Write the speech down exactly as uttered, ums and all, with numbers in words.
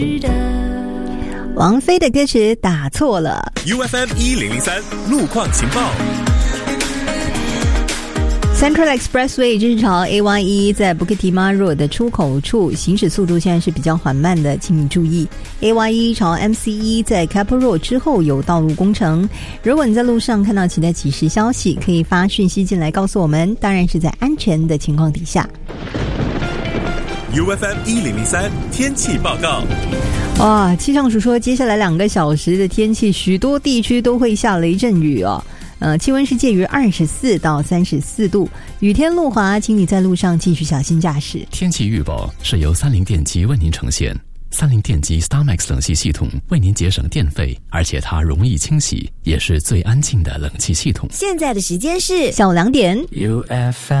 王菲的歌词打错了。 U F M 一零零三路况情报。 Central Expressway 日潮 A Y E 在 Bukit Timah Road 的出口处行驶速度现在是比较缓慢的，请你注意。A Y E 朝 M C E 在 Keppel Road 之后有道路工程，如果你在路上看到其他启示消息，可以发讯息进来告诉我们，当然是在安全的情况底下。 U F M 一零零三天气报告。 哇，气象署说接下来两个小时的天气，许多地区都会下雷阵雨哦。呃，气温是介于二十四到三十四度，雨天路滑，请你在路上继续小心驾驶。 天气预报是由三菱电机为您呈现。三菱电机 StarMax 冷气系统为您节省电费，而且它容易清洗，也是最安静的冷气系统。 现在的时间是下午两点。 U F M